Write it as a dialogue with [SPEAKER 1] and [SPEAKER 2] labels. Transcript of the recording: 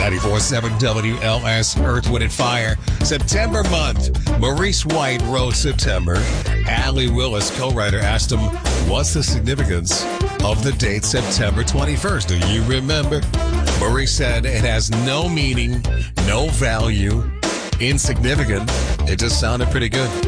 [SPEAKER 1] 94.7 WLS Earth, Wind, and Fire. September month. Maurice White wrote September. Allie Willis, co-writer, asked him, what's the significance of the date September 21st? Do you remember? Maurice said it has no meaning, no value, insignificant. It just sounded pretty good.